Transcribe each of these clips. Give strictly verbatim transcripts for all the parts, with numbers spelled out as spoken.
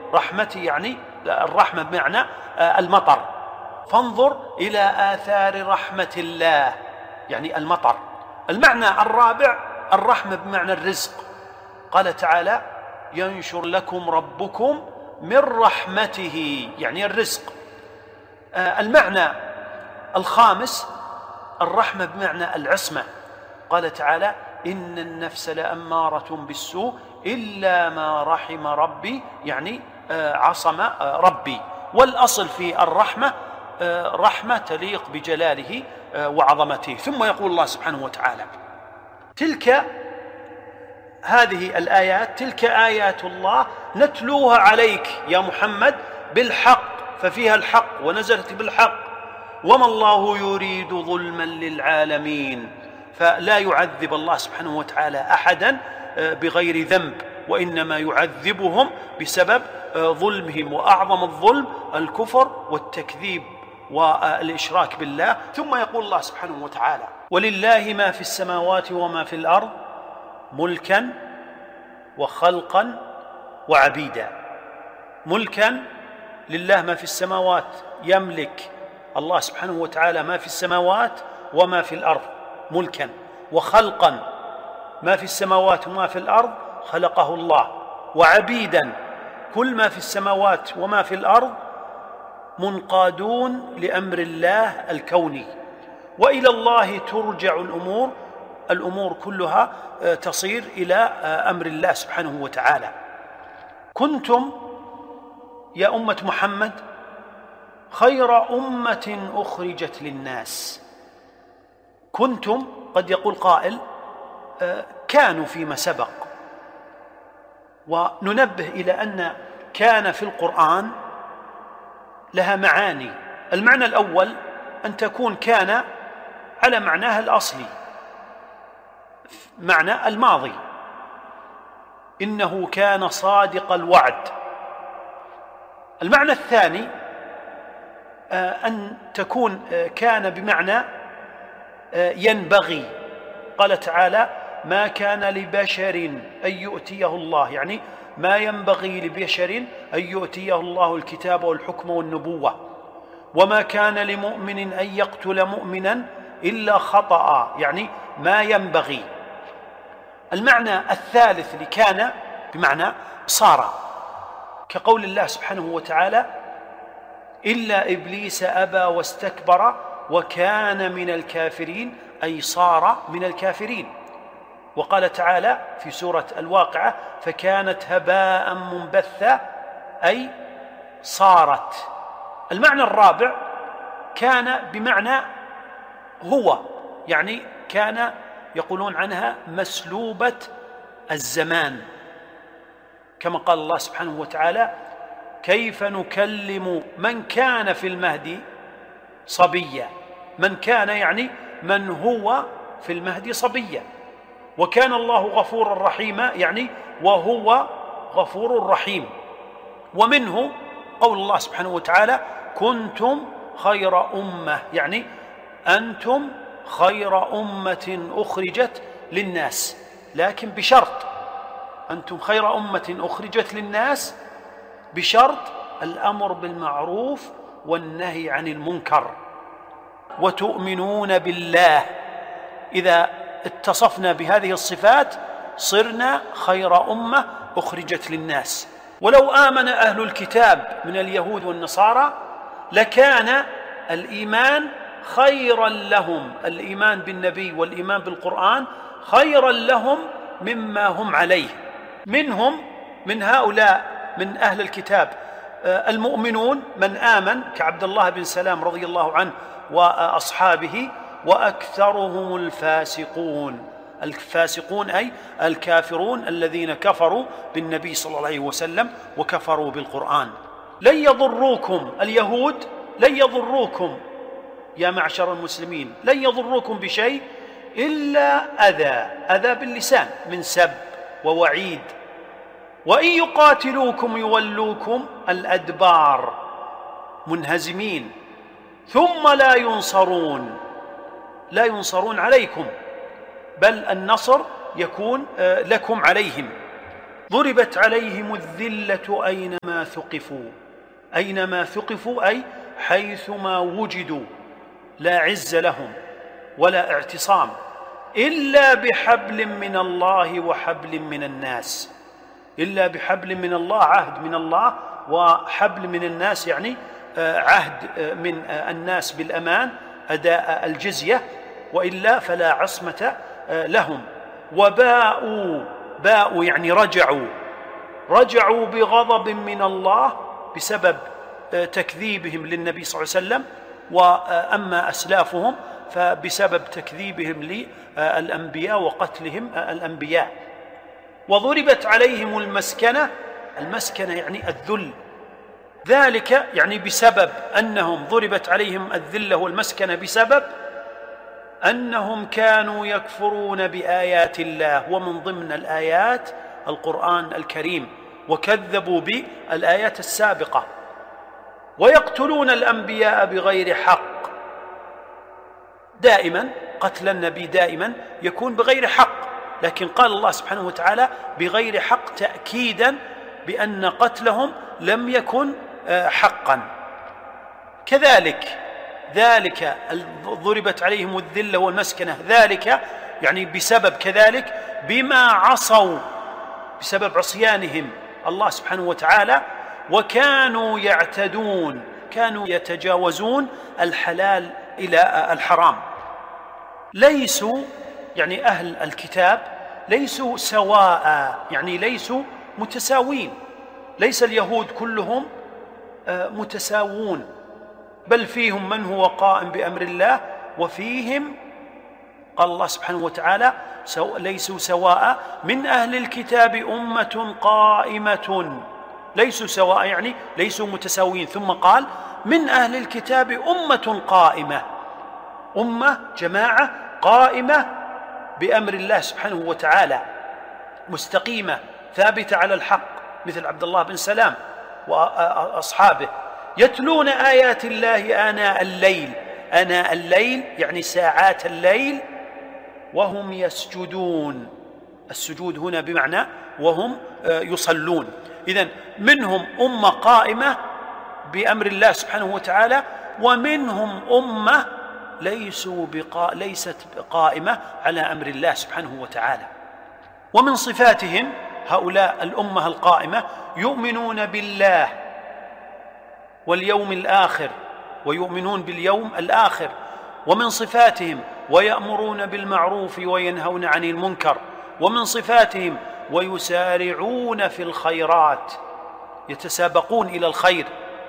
رحمتي يعني الرحمة بمعنى المطر، فانظر إلى آثار رحمة الله يعني المطر. المعنى الرابع الرحمة بمعنى الرزق، قال تعالى ينشر لكم ربكم من رحمته يعني الرزق. المعنى الخامس الرحمة بمعنى العصمة، قال تعالى إن النفس لأمارة بالسوء إلا ما رحم ربي يعني عصم ربي. والأصل في الرحمة رحمة تليق بجلاله وعظمته. ثم يقول الله سبحانه وتعالى تلك هذه الآيات تلك آيات الله نتلوها عليك يا محمد بالحق، ففيها الحق ونزلت بالحق، وما الله يريد ظلما للعالمين، فلا يعذب الله سبحانه وتعالى أحدا بغير ذنب، وإنما يعذبهم بسبب ظلمهم، وأعظم الظلم الكفر والتكذيب والإشراك بالله. ثم يقول الله سبحانه وتعالى ولله ما في السماوات وما في الأرض ملكا وخلقا وعبيدا. ملكا لله ما في السماوات، يملك الله سبحانه وتعالى ما في السماوات وما في الأرض ملكا، وخلقا ما في السماوات وما في الأرض خلقه الله، وعبيدا كل ما في السماوات وما في الأرض منقادون لأمر الله الكوني، وإلى الله ترجع الأمور، الأمور كلها تصير إلى أمر الله سبحانه وتعالى. كنتم يا أمة محمد خير أمة أخرجت للناس. كنتم قد يقول قائل كانوا فيما سبق، وننبه إلى أن كان في القرآن لها معاني. المعنى الأول أن تكون كان على معناها الأصلي، معنى الماضي، إنه كان صادق الوعد. المعنى الثاني أن تكون كان بمعنى ينبغي، قال تعالى ما كان لبشر أن يؤتيه الله، يعني ما ينبغي لبشر أن يؤتيه الله الكتاب والحكم والنبوة، وما كان لمؤمن أن يقتل مؤمنا إلا خطأ، يعني ما ينبغي. المعنى الثالث لكان بمعنى صار، كقول الله سبحانه وتعالى إلا إبليس أبى واستكبر وكان من الكافرين، أي صار من الكافرين. وقال تعالى في سورة الواقعة فكانت هباء منبثا، أي صارت. المعنى الرابع كان بمعنى هو، يعني كان يقولون عنها مسلوبة الزمان، كما قال الله سبحانه وتعالى كيف نكلم من كان في المهد صبيا. من كان يعني من هو في المهد صبيا، وكان الله غفورا رحيما، يعني وهو غفور رحيم. ومنه قول الله سبحانه وتعالى كنتم خير أمة، يعني أنتم خير أمة أخرجت للناس، لكن بشرط، أنتم خير أمة أخرجت للناس بشرط الأمر بالمعروف والنهي عن المنكر، وتؤمنون بالله. إذا اتصفنا بهذه الصفات صرنا خير أمة أخرجت للناس. ولو آمن أهل الكتاب من اليهود والنصارى لكان الإيمان خيرا لهم، الإيمان بالنبي والإيمان بالقرآن خيرا لهم مما هم عليه. منهم من هؤلاء من أهل الكتاب المؤمنون من آمن كعبد الله بن سلام رضي الله عنه وأصحابه، وأكثرهم الفاسقون. الفاسقون أي الكافرون الذين كفروا بالنبي صلى الله عليه وسلم وكفروا بالقرآن. لن يضروكم اليهود، لن يضروكم يا معشر المسلمين، لن يضروكم بشيء إلا أذى، أذى باللسان من سب ووعيد. وإن يقاتلوكم يولوكم الأدبار منهزمين ثم لا ينصرون، لا ينصرون عليكم، بل النصر يكون لكم عليهم. ضربت عليهم الذلة أينما ثقفوا، أينما ثقفوا أي حيثما وجدوا، لا عز لهم ولا اعتصام إلا بحبل من الله وحبل من الناس. إلا بحبل من الله، عهد من الله، وحبل من الناس يعني عهد من الناس بالأمان، أداء الجزية، وإلا فلا عصمة لهم. وباءوا، باءوا يعني رجعوا، رجعوا بغضب من الله بسبب تكذيبهم للنبي صلى الله عليه وسلم، وأما أسلافهم فبسبب تكذيبهم للأنبياء وقتلهم الأنبياء. وضربت عليهم المسكنة، المسكنة يعني الذل، ذلك يعني بسبب أنهم ضربت عليهم الذلة والمسكنة بسبب أنهم كانوا يكفرون بآيات الله، ومن ضمن الآيات القرآن الكريم، وكذبوا بالآيات السابقة، ويقتلون الأنبياء بغير حق. دائما قتل النبي دائما يكون بغير حق، لكن قال الله سبحانه وتعالى بغير حق تأكيدا بأن قتلهم لم يكن حقا. كذلك ذلك ضربت عليهم الذلة والمسكنة، ذلك يعني بسبب كذلك بما عصوا، بسبب عصيانهم الله سبحانه وتعالى، وكانوا يعتدون، كانوا يتجاوزون الحلال إلى الحرام. ليسوا يعني أهل الكتاب ليسوا سواء، يعني ليسوا متساوين، ليس اليهود كلهم متساوون، بل فيهم من هو قائم بأمر الله، وفيهم قال الله سبحانه وتعالى ليسوا سواء من أهل الكتاب أمة قائمة، ليسوا سواء يعني ليسوا متساوين. ثم قال من أهل الكتاب أمة قائمة، أمة جماعة قائمة بأمر الله سبحانه وتعالى، مستقيمة ثابتة على الحق، مثل عبد الله بن سلام وأصحابه، يتلون آيات الله آناء الليل، آناء الليل يعني ساعات الليل، وهم يسجدون، السجود هنا بمعنى وهم يصلون. إذن منهم أمة قائمة بأمر الله سبحانه وتعالى، ومنهم أمة ليسوا بقا... ليست قائمة على أمر الله سبحانه وتعالى. ومن صفاتهم هؤلاء الأمة القائمة يؤمنون بالله واليوم الآخر، ويؤمنون باليوم الآخر. ومن صفاتهم ويأمرون بالمعروف وينهون عن المنكر. ومن صفاتهم ويسارعون في الخيرات، يتسابقون إلى الخير،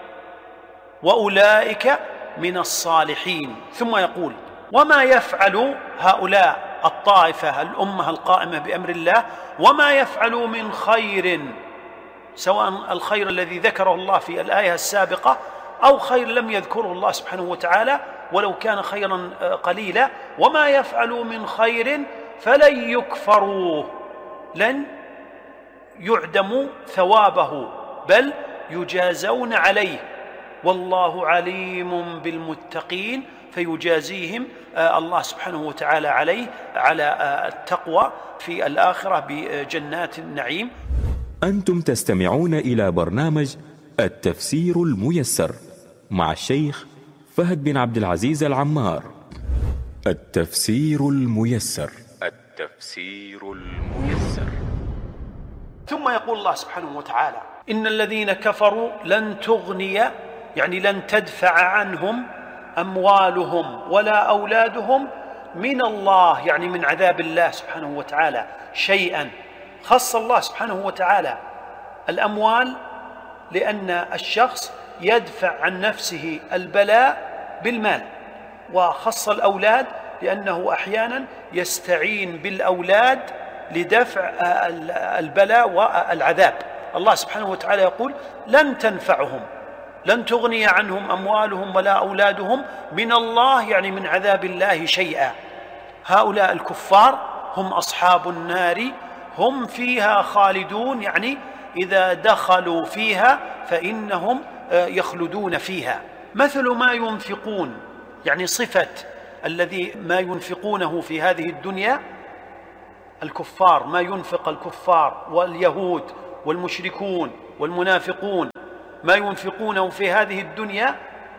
وأولئك من الصالحين. ثم يقول وما يفعل هؤلاء الطائفة الأمة القائمة بأمر الله، وما يفعلوا من خير، سواء الخير الذي ذكره الله في الآية السابقة أو خير لم يذكره الله سبحانه وتعالى ولو كان خيرا قليلا، وما يفعلوا من خير فلن يكفروه، لن يعدموا ثوابه بل يجازون عليه، والله عليم بالمتقين، فيجازيهم الله سبحانه وتعالى عليه على التقوى في الآخرة بجنات النعيم. أنتم تستمعون إلى برنامج التفسير الميسر مع الشيخ فهد بن عبد العزيز العمار. التفسير الميسر، التفسير الميسر. ثم يقول الله سبحانه وتعالى إن الذين كفروا لن تغني، يعني لن تدفع عنهم أموالهم ولا أولادهم من الله، يعني من عذاب الله سبحانه وتعالى شيئا. خص الله سبحانه وتعالى الأموال لأن الشخص يدفع عن نفسه البلاء بالمال، وخص الأولاد لأنه أحيانا يستعين بالأولاد لدفع البلاء والعذاب. الله سبحانه وتعالى يقول لن تنفعهم، لن تغني عنهم أموالهم ولا أولادهم من الله، يعني من عذاب الله شيئا. هؤلاء الكفار هم أصحاب النار هم فيها خالدون، يعني إذا دخلوا فيها فإنهم يخلدون فيها. مثل ما ينفقون، يعني صفة الذي ما ينفقونه في هذه الدنيا الكفار، ما ينفق الكفار واليهود والمشركون والمنافقون ما ينفقونه في هذه الدنيا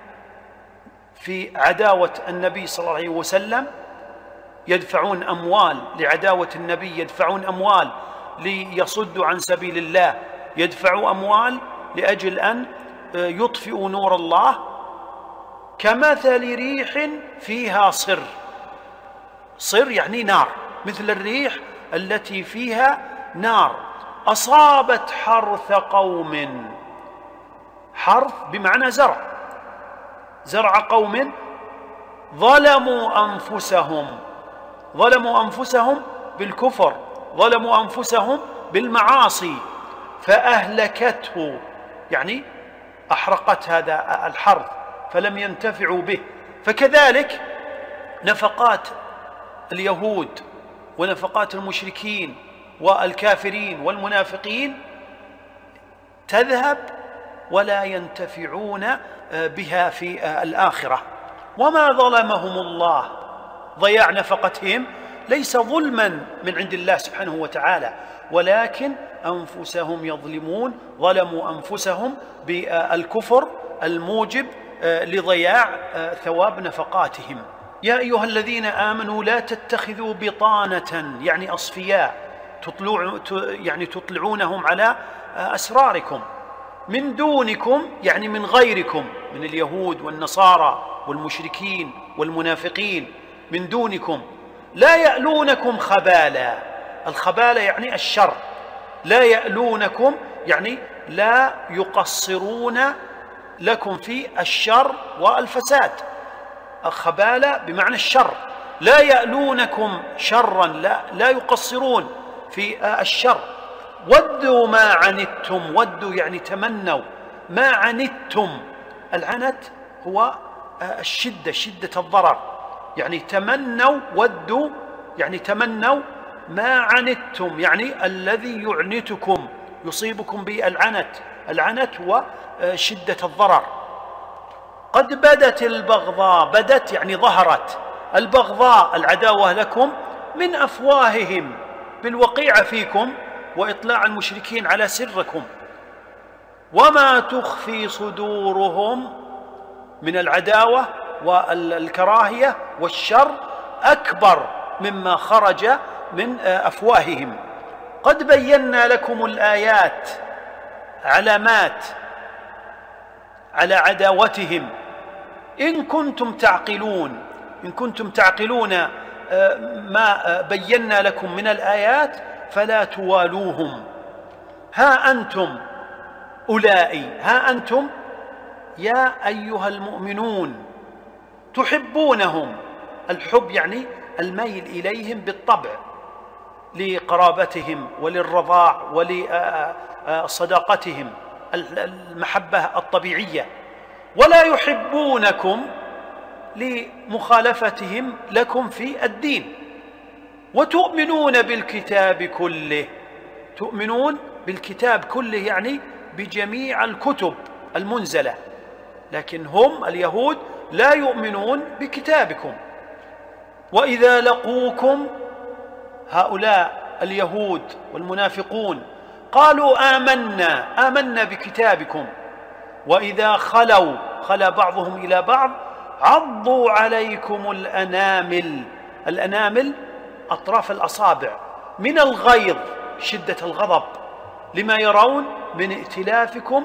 في عداوة النبي صلى الله عليه وسلم، يدفعون أموال لعداوة النبي، يدفعون أموال ليصدوا عن سبيل الله، يدفعوا أموال لأجل أن يطفئوا نور الله، كمثل ريح فيها صر. صر يعني نار، مثل الريح التي فيها نار، أصابت حرث قوم. حرث بمعنى زرع، زرع قوم ظلموا أنفسهم، ظلموا أنفسهم بالكفر، ظلموا أنفسهم بالمعاصي، فأهلكته، يعني أحرقت هذا الحرث فلم ينتفعوا به. فكذلك نفقات اليهود ونفقات المشركين والكافرين والمنافقين تذهب ولا ينتفعون بها في الآخرة. وما ظلمهم الله، ضياع نفقتهم ليس ظلما من عند الله سبحانه وتعالى، ولكن أنفسهم يظلمون، ظلموا أنفسهم بالكفر الموجب لضياع ثواب نفقاتهم. يا أيها الذين آمنوا لا تتخذوا بطانة، يعني أصفياء، تطلع يعني تطلعونهم على أسراركم، من دونكم يعني من غيركم، من اليهود والنصارى والمشركين والمنافقين، من دونكم، لا يألونكم خبالا. الخبالة يعني الشر، لا يألونكم يعني لا يقصرون لكم في الشر والفساد. الخبالة بمعنى الشر، لا يألونكم شرا، لا, لا يقصرون في الشر. ودوا ما عنتم، ودوا يعني تمنوا، ما عنتم. العنت هو الشدة، شدة الضرر، يعني تمنوا، ودوا يعني تمنوا ما عنتم، يعني الذي يعنتكم يصيبكم بالعنت. العنت هو شدة الضرر. قد بدت البغضاء، بدت يعني ظهرت، البغضاء العداوة لكم من أفواههم، بالوقيعة فيكم وإطلاع المشركين على سركم. وما تخفي صدورهم من العداوة والكراهية والشر أكبر مما خرج من أفواههم. قد بينا لكم الآيات، علامات على عداوتهم، إن كنتم تعقلون، إن كنتم تعقلون ما بينا لكم من الآيات فلا توالوهم. ها أنتم أولئي، ها أنتم يا أيها المؤمنون تحبونهم. الحب يعني الميل إليهم بالطبع، لقرابتهم وللرضاع ولصداقتهم، المحبة الطبيعية. ولا يحبونكم لمخالفتهم لكم في الدين. وتؤمنون بالكتاب كله، تؤمنون بالكتاب كله يعني بجميع الكتب المنزلة، لكن هم اليهود لا يؤمنون بكتابكم. وإذا لقوكم، هؤلاء اليهود والمنافقون قالوا آمنا، آمنا بكتابكم، وإذا خلوا، خلا بعضهم إلى بعض، عضوا عليكم الأنامل. الأنامل أطراف الأصابع، من الغيظ، شدة الغضب لما يرون من ائتلافكم.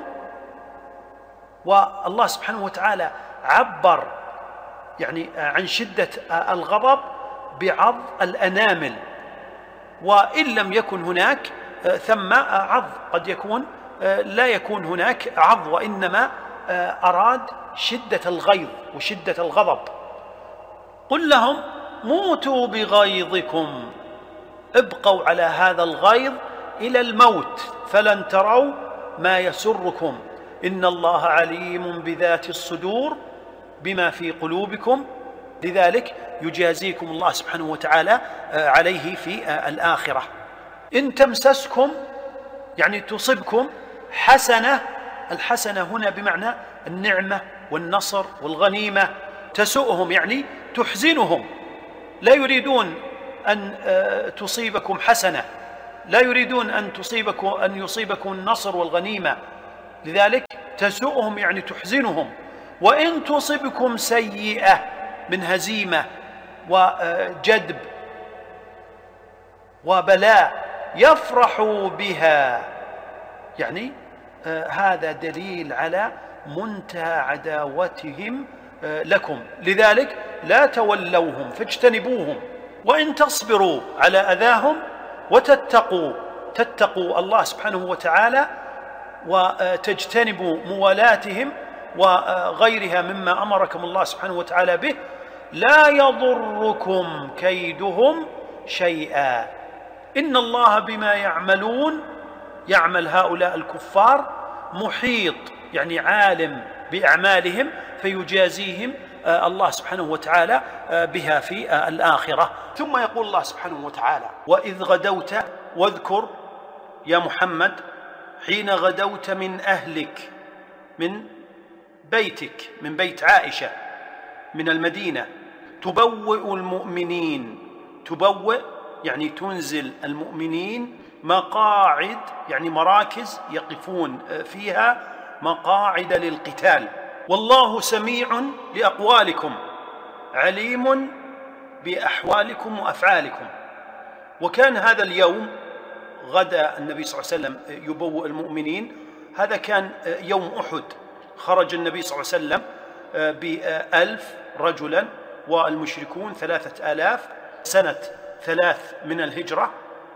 والله سبحانه وتعالى عبر يعني عن شدة الغضب بعض الأنامل، وإن لم يكن هناك ثم عض، قد يكون لا يكون هناك عض، وإنما أراد شدة الغيظ وشدة الغضب. قل لهم موتوا بغيظكم، ابقوا على هذا الغيظ إلى الموت، فلن تروا ما يسركم، إن الله عليم بذات الصدور بما في قلوبكم، لذلك يجازيكم الله سبحانه وتعالى عليه في الآخرة. إن تمسسكم يعني تصبكم حسنة، الحسنة هنا بمعنى النعمة والنصر والغنيمة، تسؤهم يعني تحزنهم، لا يريدون أن تصيبكم حسنة، لا يريدون أن تصيبكم أن يصيبكم النصر والغنيمة، لذلك تسوءهم يعني تحزنهم. وإن تصبكم سيئة من هزيمة وجدب وبلاء يفرحوا بها، يعني آه هذا دليل على منتهى عداوتهم آه لكم، لذلك لا تولوهم فاجتنبوهم. وإن تصبروا على أذاهم وتتقوا تتقوا الله سبحانه وتعالى وتجتنبوا موالاتهم وغيرها مما أمركم الله سبحانه وتعالى به، لا يضركم كيدهم شيئا، إن الله بما يعملون، يعمل هؤلاء الكفار، محيط يعني عالم بأعمالهم فيجازيهم الله سبحانه وتعالى بها في الآخرة. ثم يقول الله سبحانه وتعالى: وإذ غدوت، واذكر يا محمد حين غدوت من أهلك، من بيتك، من بيت عائشة من المدينة، تبوئ المؤمنين، تبوئ يعني تنزل المؤمنين مقاعد، يعني مراكز يقفون فيها، مقاعد للقتال، والله سميع لأقوالكم عليم بأحوالكم وأفعالكم. وكان هذا اليوم غدا النبي صلى الله عليه وسلم يبوئ المؤمنين، هذا كان يوم أحد، خرج النبي صلى الله عليه وسلم بألف رجلا والمشركون ثلاثة آلاف، سنة ثلاث من الهجرة،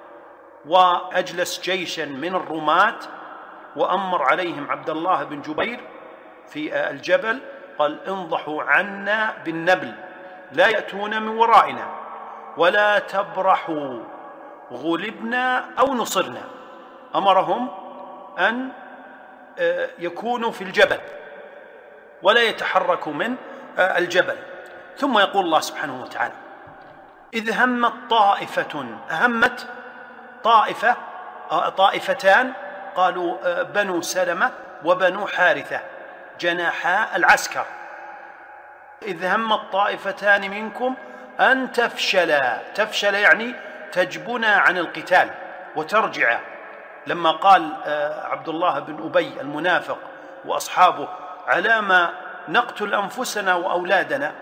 وأجلس جيشا من الرماة وأمر عليهم عبد الله بن جبير في الجبل، قال: انضحوا عنا بالنبل لا يأتون من ورائنا ولا تبرحوا، غلبنا أو نصرنا. أمرهم أن يكونوا في الجبل ولا يتحركوا من الجبل. ثم يقول الله سبحانه وتعالى: إذ همت طائفة، همت طائفة طائفتان، قالوا بنو سلمة وبنو حارثة جناحا العسكر، إذ همت طائفتان منكم أن تفشلا، تفشل يعني تجبنا عن القتال وترجع. لما قال عبد الله بن أبي المنافق وأصحابه: على ما نقتل أنفسنا وأولادنا،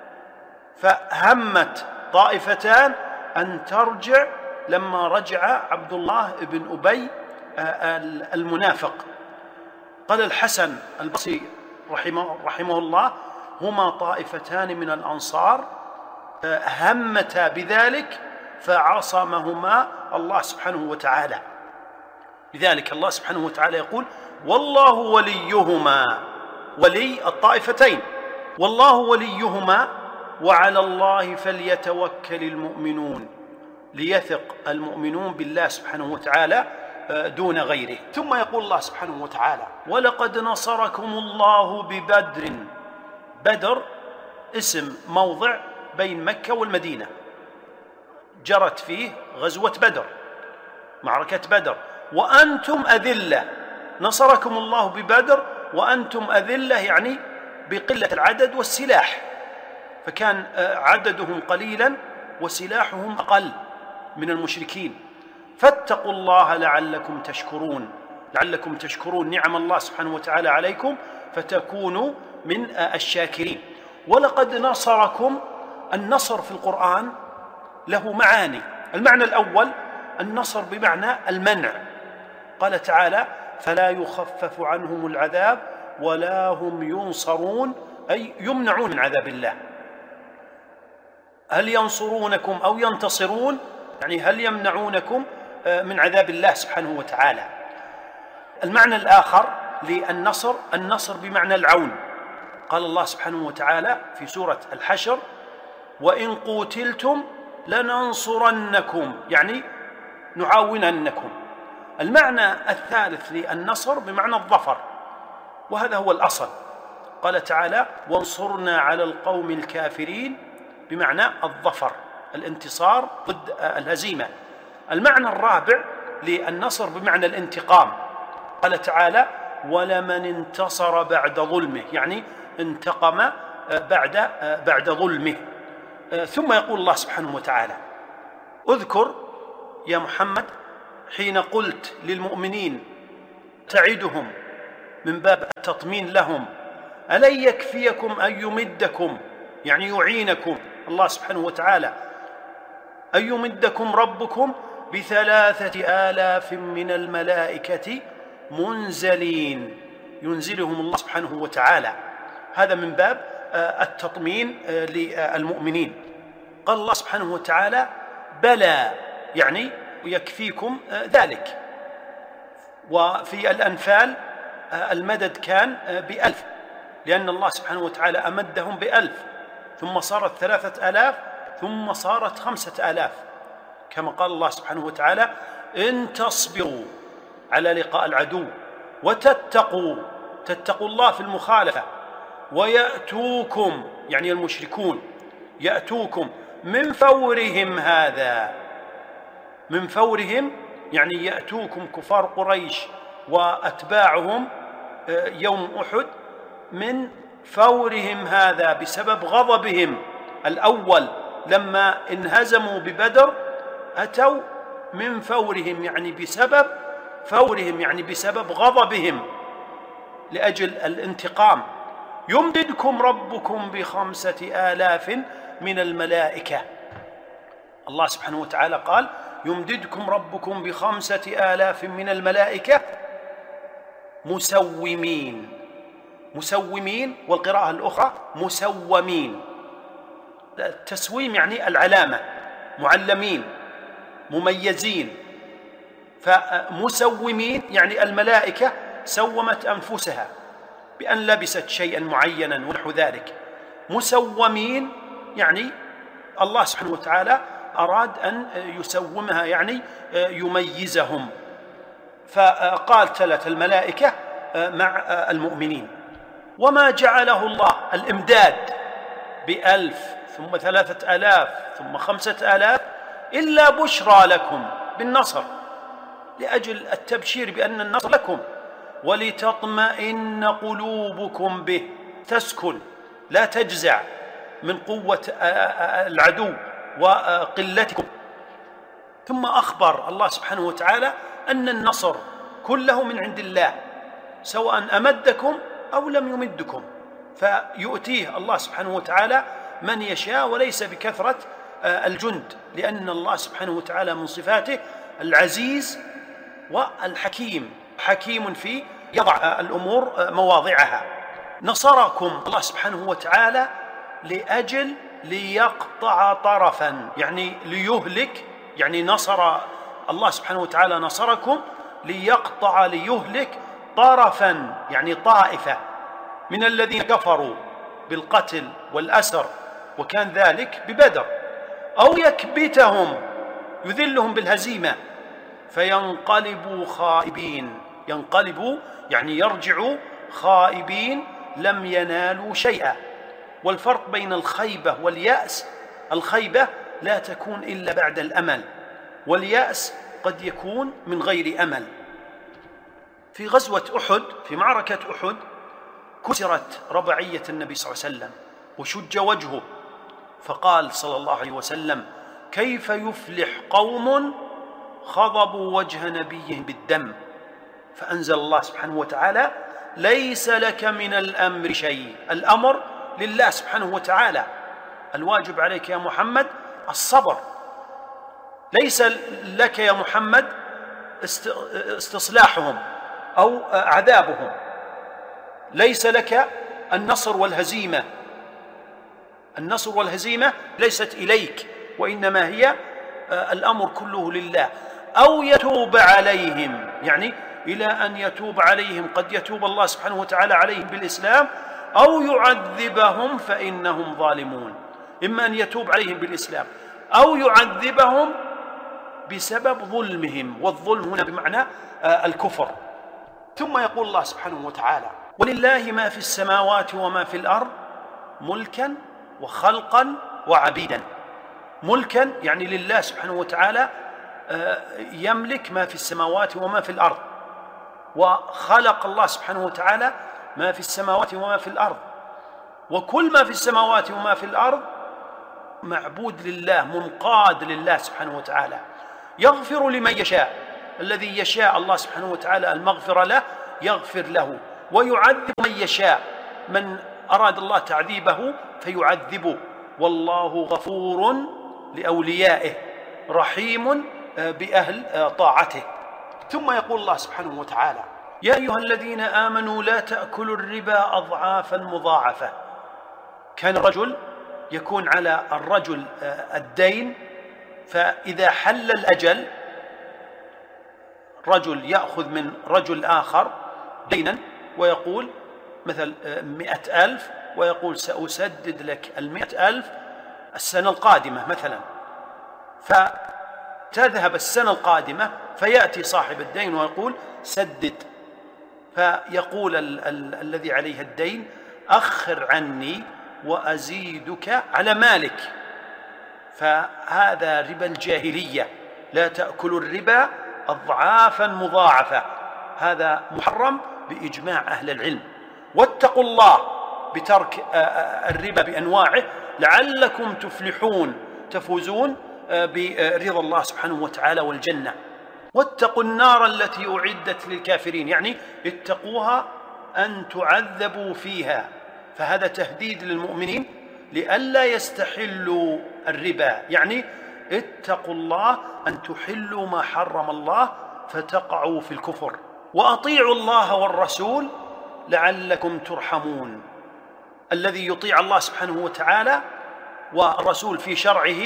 فهمت طائفتان أن ترجع لما رجع عبد الله بن أبي المنافق. قال الحسن البصري رحمه, رحمه الله: هما طائفتان من الأنصار همتا بذلك فعصمهما الله سبحانه وتعالى. لذلك الله سبحانه وتعالى يقول: والله وليهما، ولي الطائفتين، والله وليهما وعلى الله فليتوكل المؤمنون، ليثق المؤمنون بالله سبحانه وتعالى دون غيره. ثم يقول الله سبحانه وتعالى: ولقد نصركم الله ببدر. بدر اسم موضع بين مكة والمدينة، جرت فيه غزوة بدر، معركة بدر، وأنتم أذلة. نصركم الله ببدر وأنتم أذلة، يعني بقلة العدد والسلاح، فكان عددهم قليلا وسلاحهم أقل من المشركين. فاتقوا الله لعلكم تشكرون، لعلكم تشكرون نعم الله سبحانه وتعالى عليكم فتكونوا من الشاكرين. ولقد نصركم، النصر في القرآن له معاني. المعنى الأول النصر بمعنى المنع، قال تعالى: فلا يخفف عنهم العذاب ولا هم ينصرون، أي يمنعون من عذاب الله. هل ينصرونكم أو ينتصرون، يعني هل يمنعونكم من عذاب الله سبحانه وتعالى. المعنى الآخر للنصر، النصر بمعنى العون، قال الله سبحانه وتعالى في سورة الحشر: وإن قوتلتم لننصرنكم، يعني نعاوننكم. المعنى الثالث للنصر بمعنى الظفر، وهذا هو الأصل. قال تعالى: وانصرنا على القوم الكافرين، بمعنى الظفر، الانتصار ضد الهزيمة. المعنى الرابع للنصر بمعنى الانتقام، قال تعالى: ولمن انتصر بعد ظلمه، يعني انتقم بعد بعد ظلمه. ثم يقول الله سبحانه وتعالى: اذكر يا محمد حين قلت للمؤمنين تعدهم من باب التطمين لهم: ألن يكفيكم أن يمدكم، يعني يعينكم الله سبحانه وتعالى، أن يمدكم ربكم بثلاثة آلاف من الملائكة منزلين، ينزلهم الله سبحانه وتعالى. هذا من باب التطمين للمؤمنين. قال الله سبحانه وتعالى: بلى، يعني يكفيكم ذلك. وفي الأنفال المدد كان بألف، لأن الله سبحانه وتعالى أمدهم بألف، ثم صارت ثلاثة آلاف، ثم صارت خمسة آلاف، كما قال الله سبحانه وتعالى: إن تصبروا على لقاء العدو وتتقوا، تتقوا الله في المخالفة، ويأتوكم، يعني المشركون يأتوكم من فورهم هذا، من فورهم يعني يأتوكم كفار قريش وأتباعهم يوم أحد من فورهم هذا، بسبب غضبهم الأول لما انهزموا ببدر، أتوا من فورهم يعني بسبب فورهم يعني بسبب غضبهم لأجل الانتقام. يمددكم ربكم بخمسة آلاف من الملائكة. الله سبحانه وتعالى قال: يمددكم ربكم بخمسة آلاف من الملائكة مسومين. مسومين، والقراءة الأخرى مسومين. التسويم يعني العلامة، معلمين مميزين. فمسومين يعني الملائكة سومت أنفسها بأن لبست شيئا معينا ونحو ذلك. مسومين يعني الله سبحانه وتعالى أراد أن يسومها، يعني يميزهم، فقال ثلاث الملائكة مع المؤمنين. وما جعله الله الإمداد بألف ثم ثلاثة آلاف ثم خمسة آلاف إلا بشرى لكم بالنصر، لأجل التبشير بأن النصر لكم، ولتطمئن قلوبكم به، تسكن لا تجزع من قوة العدو وقلتكم. ثم أخبر الله سبحانه وتعالى أن النصر كله من عند الله، سواء أمدكم أو لم يمدكم، فيؤتيه الله سبحانه وتعالى من يشاء، وليس بكثرة الجند، لأن الله سبحانه وتعالى من صفاته العزيز والحكيم، حكيم في يضع الأمور مواضعها. نصركم الله سبحانه وتعالى لأجل ليقطع طرفا، يعني ليهلك، يعني نصر الله سبحانه وتعالى نصركم ليقطع ليهلك طرفا، يعني طائفة من الذين كفروا بالقتل والأسر، وكان ذلك ببدر، أو يكبتهم يذلهم بالهزيمة فينقلبوا خائبين. ينقلبوا يعني يرجعوا خائبين لم ينالوا شيئا. والفرق بين الخيبة واليأس: الخيبة لا تكون إلا بعد الأمل، واليأس قد يكون من غير أمل. في غزوة أحد، في معركة أحد، كسرت رباعية النبي صلى الله عليه وسلم وشج وجهه، فقال صلى الله عليه وسلم: كيف يفلح قوم خضبوا وجه نبيهم بالدم؟ فأنزل الله سبحانه وتعالى: ليس لك من الأمر شيء. الأمر لله سبحانه وتعالى، الواجب عليك يا محمد الصبر، ليس لك يا محمد استصلاحهم أو عذابهم، ليس لك النصر والهزيمة. النصر والهزيمة ليست إليك، وإنما هي الأمر كله لله. أو يتوب عليهم، يعني إلى أن يتوب عليهم، قد يتوب الله سبحانه وتعالى عليهم بالإسلام، أو يعذبهم فإنهم ظالمون. إما أن يتوب عليهم بالإسلام أو يعذبهم بسبب ظلمهم، والظلم هنا بمعنى الكفر. ثم يقول الله سبحانه وتعالى: ولله ما في السماوات وما في الأرض ملكا وخلقا وعبيدا. ملكا يعني لله سبحانه وتعالى يملك ما في السماوات وما في الأرض، وخلق الله سبحانه وتعالى ما في السماوات وما في الأرض، وكل ما في السماوات وما في الأرض معبود لله منقاد لله سبحانه وتعالى، يغفر لمن يشاء، الذي يشاء الله سبحانه وتعالى المغفرة له يغفر له، ويعذب من يشاء، من أراد الله تعذيبه فيعذبه، والله غفور لأوليائه رحيم بأهل طاعته. ثم يقول الله سبحانه وتعالى: يا أيها الذين آمنوا لا تأكلوا الربا أضعافا مضاعفة. كان الرجل يكون على الرجل الدين، فإذا حل الأجل رجل يأخذ من رجل آخر دينا ويقول مثل مئة ألف، ويقول سأسدد لك المئة ألف السنة القادمة مثلا، فتذهب السنة القادمة فيأتي صاحب الدين ويقول سدد، فيقول ال ال الذي عليه الدين أخر عني وأزيدك على مالك. فهذا ربا الجاهلية، لا تأكلوا الربا أضعافا مضاعفة، هذا محرم بإجماع أهل العلم. واتقوا الله بترك الربا بأنواعه لعلكم تفلحون، تفوزون برضا الله سبحانه وتعالى والجنة. واتقوا النار التي أعدت للكافرين، يعني اتقوها أن تعذبوا فيها، فهذا تهديد للمؤمنين لئلا يستحلوا الربا، يعني اتقوا الله أن تحلوا ما حرم الله فتقعوا في الكفر. وأطيعوا الله والرسول لعلكم ترحمون. الذي يطيع الله سبحانه وتعالى والرسول في شرعه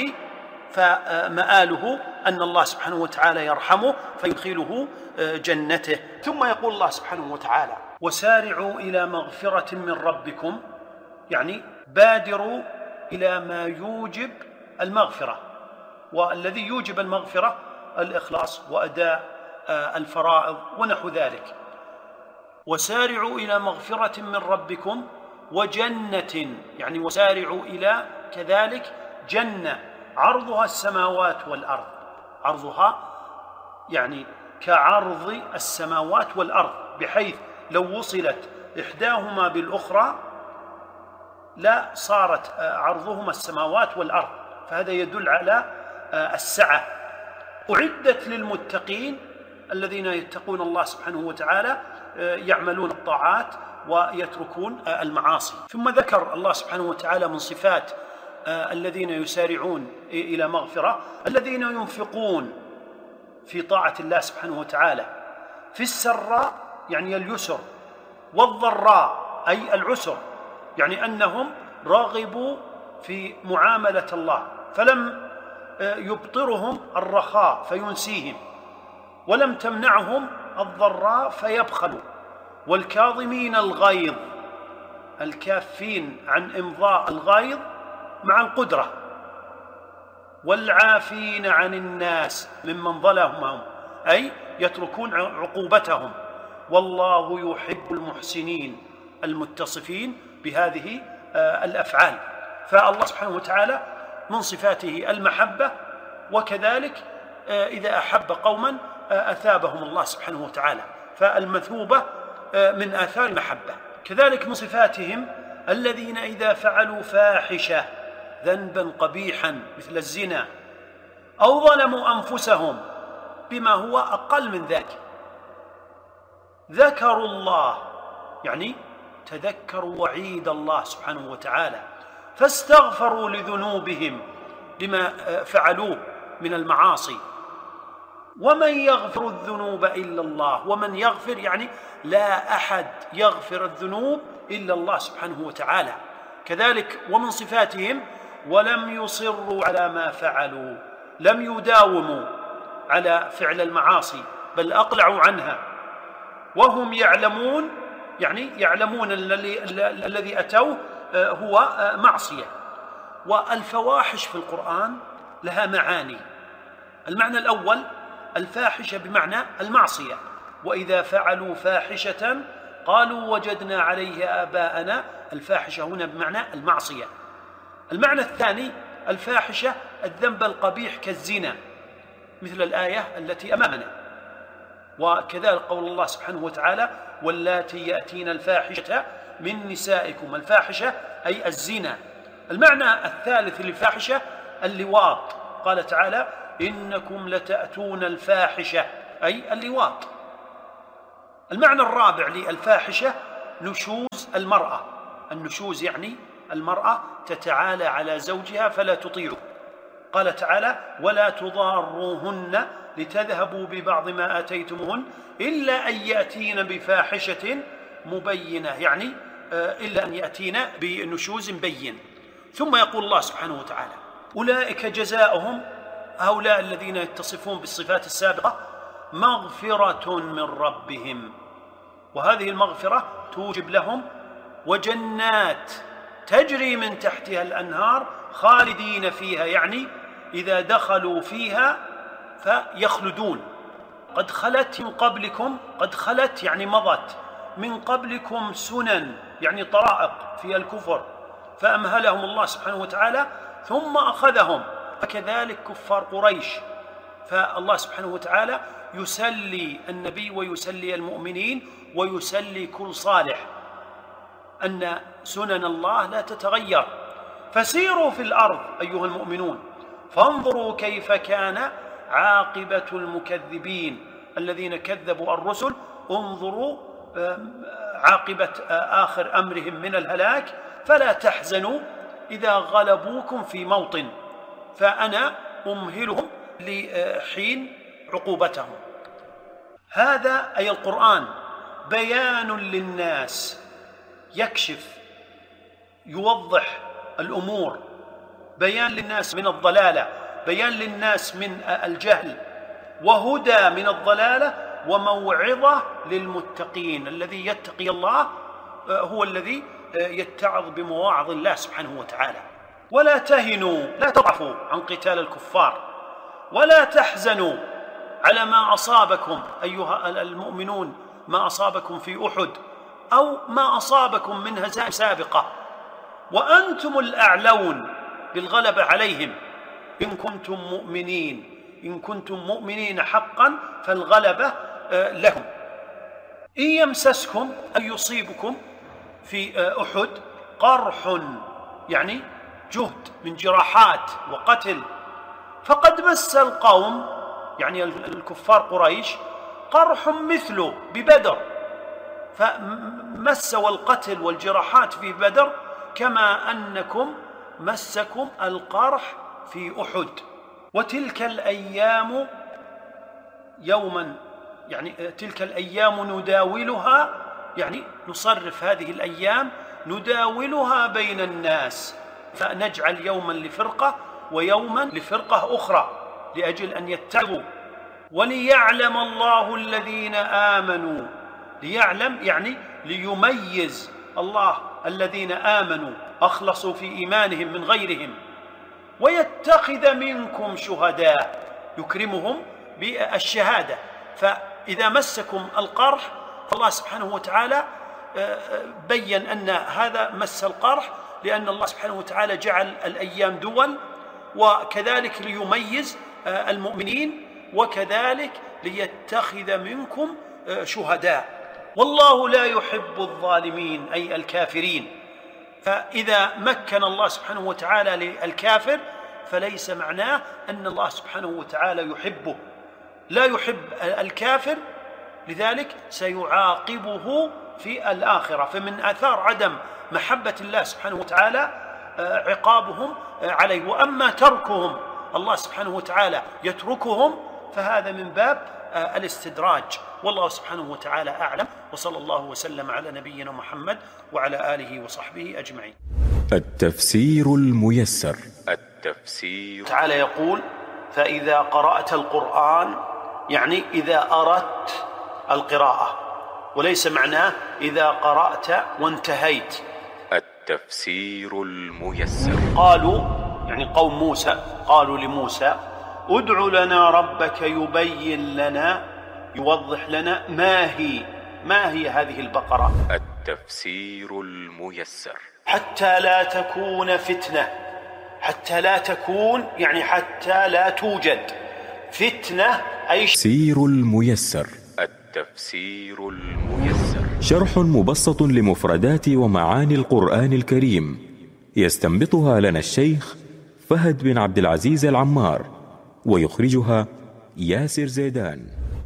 فمآله أن الله سبحانه وتعالى يرحمه فيدخله جنته. ثم يقول الله سبحانه وتعالى: وسارعوا إلى مغفرة من ربكم، يعني بادروا إلى ما يوجب المغفرة، والذي يوجب المغفرة الإخلاص وأداء الفرائض ونحو ذلك. وسارعوا إلى مغفرة من ربكم وجنة، يعني وسارعوا إلى كذلك جنة عرضها السماوات والأرض، عرضها يعني كعرض السماوات والأرض، بحيث لو وصلت إحداهما بالأخرى لا صارت عرضهما السماوات والأرض، فهذا يدل على السعة. أعدت للمتقين الذين يتقون الله سبحانه وتعالى يعملون الطاعات ويتركون المعاصي. ثم ذكر الله سبحانه وتعالى من صفات الذين يسارعون إلى مغفرة: الذين ينفقون في طاعة الله سبحانه وتعالى في السراء، يعني اليسر، والضراء أي العسر، يعني أنهم رغبوا في معاملة الله فلم يبطرهم الرخاء فينسيهم، ولم تمنعهم الضراء فيبخلوا، والكاظمين الغيظ، الكافين عن إمضاء الغيظ مع القدرة، والعافين عن الناس ممن ظلمهم، أي يتركون عقوبتهم، والله يحب المحسنين المتصفين بهذه الأفعال. فالله سبحانه وتعالى من صفاته المحبة، وكذلك إذا أحب قوما أثابهم الله سبحانه وتعالى، فالمثوبة من آثار المحبة. كذلك من صفاتهم الذين إذا فعلوا فاحشة ذنبا قبيحا مثل الزنا أو ظلموا أنفسهم بما هو أقل من ذلك ذكروا الله، يعني تذكروا وعيد الله سبحانه وتعالى فاستغفروا لذنوبهم لما فعلوه من المعاصي. ومن يغفر الذنوب إلا الله، ومن يغفر يعني لا أحد يغفر الذنوب إلا الله سبحانه وتعالى. كذلك ومن صفاتهم ولم يصروا على ما فعلوا، لم يداوموا على فعل المعاصي بل أقلعوا عنها وهم يعلمون، يعني يعلمون الذي أتوه هو معصية. والفواحش في القرآن لها معاني. المعنى الأول الفاحشة بمعنى المعصية، وإذا فعلوا فاحشة قالوا وجدنا عليها آباءنا، الفاحشة هنا بمعنى المعصية. المعنى الثاني الفاحشة الذنب القبيح كالزنا، مثل الآية التي أمامنا. وكذلك قول الله سبحانه وتعالى واللاتي يأتين الفاحشة من نسائكم، الفاحشة أي الزنا. المعنى الثالث للفاحشة اللواط، قال تعالى إنكم لتأتون الفاحشة، أي اللواط. المعنى الرابع للفاحشة نشوز المرأة. النشوز يعني المرأة تتعالى على زوجها فلا تطيعه. قال تعالى ولا تضاروهن لتذهبوا ببعض ما آتيتموهن إلا أن يأتين بفاحشة مبينة، يعني إلا أن يأتين بنشوز بين. ثم يقول الله سبحانه وتعالى أولئك جزاؤهم، هؤلاء الذين يتصفون بالصفات السابقة، مغفرة من ربهم، وهذه المغفرة توجب لهم وجنات تجري من تحتها الأنهار خالدين فيها، يعني إذا دخلوا فيها فيخلدون. قد خلت من قبلكم، قد خلت يعني مضت، من قبلكم سنن يعني طرائق في الكفر فأمهلهم الله سبحانه وتعالى ثم أخذهم، فكذلك كفار قريش. فالله سبحانه وتعالى يسلي النبي ويسلي المؤمنين ويسلي كل صالح أن سنن الله لا تتغير. فسيروا في الأرض أيها المؤمنون فانظروا كيف كان عاقبة المكذبين الذين كذبوا الرسل، انظروا عاقبة آخر أمرهم من الهلاك، فلا تحزنوا إذا غلبوكم في موطن، فأنا أمهلهم لحين عقوبتهم. هذا أي القرآن بيان للناس، يكشف يوضح الأمور، بيان للناس من الضلالة، بيان للناس من الجهل، وهدى من الضلالة، وموعظة للمتقين. الذي يتقي الله هو الذي يتعظ بمواعظ الله سبحانه وتعالى. ولا تهنوا، لا تضعفوا عن قتال الكفار، ولا تحزنوا على ما أصابكم أيها المؤمنون، ما أصابكم في أحد أو ما أصابكم من هزائم سابقة، وأنتم الأعلون بالغلبة عليهم إن كنتم مؤمنين، إن كنتم مؤمنين حقا فالغلبة لكم. إن يمسسكم أن يصيبكم في أحد قرح يعني جهد من جراحات وقتل، فقد مس القوم يعني الكفار قريش قرح مثله ببدر، فمس والقتل والجراحات في بدر كما أنكم مسكم القرح في أحد. وتلك الأيام يوما يعني تلك الأيام نداولها، يعني نصرف هذه الأيام نداولها بين الناس، فنجعل يوما لفرقة ويوما لفرقة أخرى لأجل أن يتعظوا. وليعلم الله الذين آمنوا، ليعلم يعني ليميز الله الذين آمنوا أخلصوا في إيمانهم من غيرهم، ويتخذ منكم شهداء، يكرمهم بالشهادة. فإذا مسكم القرح فالله سبحانه وتعالى بين أن هذا مس القرح لأن الله سبحانه وتعالى جعل الأيام دول، وكذلك ليميز المؤمنين، وكذلك ليتخذ منكم شهداء. والله لا يحب الظالمين أي الكافرين. فإذا مكن الله سبحانه وتعالى للكافر فليس معناه أن الله سبحانه وتعالى يحبه، لا يحب الكافر، لذلك سيعاقبه في الآخرة. فمن آثار عدم محبة الله سبحانه وتعالى عقابهم عليه. وأما تركهم، الله سبحانه وتعالى يتركهم، فهذا من باب الاستدراج. والله سبحانه وتعالى أعلم، وصلى الله وسلم على نبينا محمد وعلى آله وصحبه أجمعين. التفسير الميسر. التفسير تعالى يقول فإذا قرأت القرآن، يعني إذا أردت القراءة، وليس معناه إذا قرأت وانتهيت. التفسير الميسر. قالوا يعني قوم موسى قالوا لموسى ادع لنا ربك يبين لنا، يوضح لنا ما هي ما هي هذه البقرة. التفسير الميسر. حتى لا تكون فتنة، حتى لا تكون يعني حتى لا توجد فتنة أي التفسير الميسر. التفسير الميسر شرح مبسط لمفردات ومعاني القرآن الكريم، يستنبطها لنا الشيخ فهد بن عبد العزيز العمار، ويخرجها ياسر زيدان.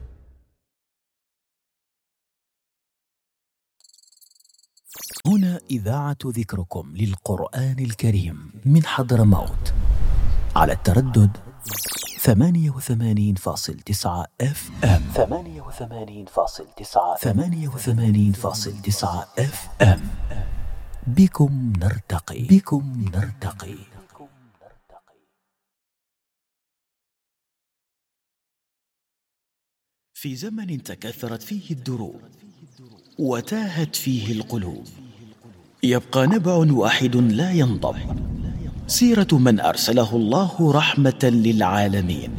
هنا إذاعة ذكركم للقرآن الكريم من حضرموت على التردد ثمانية وثمانين فاصل تسعة اف ام ثمانية وثمانين فاصل تسعة ثمانية وثمانين فاصل تسعة اف ام. بكم نرتقي بكم نرتقي. في زمن تكاثرت فيه الدروب وتاهت فيه القلوب، يبقى نبع واحد لا ينضب، سيرة من أرسله الله رحمة للعالمين.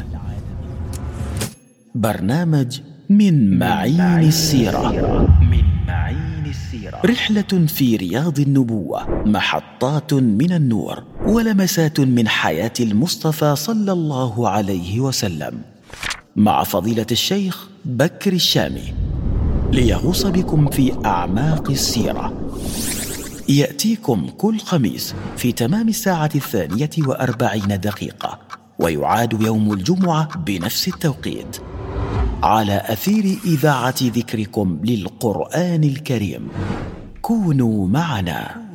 برنامج من معين السيرة، من معين السيرة، رحلة في رياض النبوة، محطات من النور ولمسات من حياة المصطفى صلى الله عليه وسلم، مع فضيلة الشيخ بكر الشامي، ليغوص بكم في أعماق السيرة. يأتيكم كل خميس في تمام الساعة الثانية وأربعين دقيقة، ويعاد يوم الجمعة بنفس التوقيت على أثير إذاعة ذكركم للقرآن الكريم. كونوا معنا.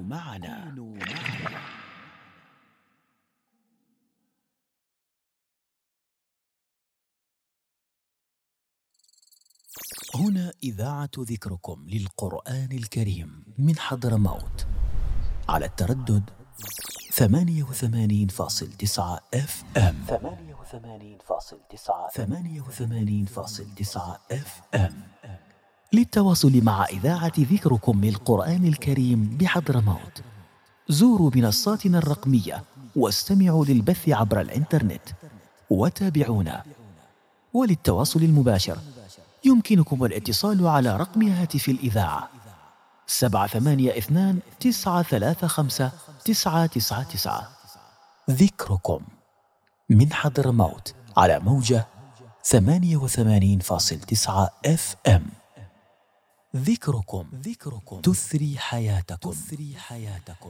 هنا إذاعة ذكركم للقرآن الكريم من حضرموت على التردد ثمانية وثمانين فاصل تسعة اف ام ثمانية وثمانين فاصل تسعة ثمانية وثمانين فاصل تسعة اف ام. للتواصل مع إذاعة ذكركم للقرآن الكريم بحضرموت زوروا منصاتنا الرقمية واستمعوا للبث عبر الإنترنت وتابعونا. وللتواصل المباشر يمكنكم الاتصال على رقم هاتف الإذاعة سبعة ثمانية اثنان تسعة ثلاثة خمسة تسعة تسعة تسعة. ذكركم من حضرموت على موجة ثمانية وثمانين فاصل تسعة اف ام. ذكركم ذكركم تثري حياتكم تثري حياتكم.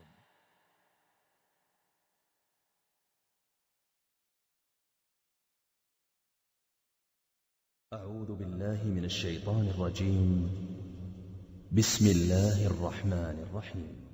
أعوذ بالله من الشيطان الرجيم. بسم الله الرحمن الرحيم.